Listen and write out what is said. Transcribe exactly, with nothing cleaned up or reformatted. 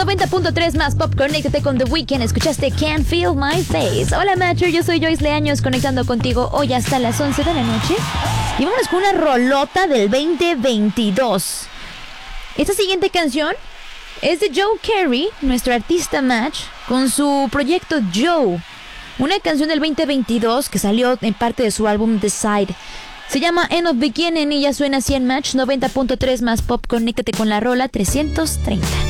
noventa punto tres más pop, conéctate con The Weeknd. Escuchaste Can't Feel My Face. Hola, Matcher, yo soy Joyce Leaños, conectando contigo hoy hasta las once de la noche. Y vámonos con una rolota del veinte veintidós. Esta siguiente canción es de Joe Carey, nuestro artista Match, con su proyecto Joe. Una canción del veinte veintidós que salió en parte de su álbum Decide. Se llama End of Beginning y ya suena así en Match noventa punto tres más pop. Conéctate con la rola trescientos treinta.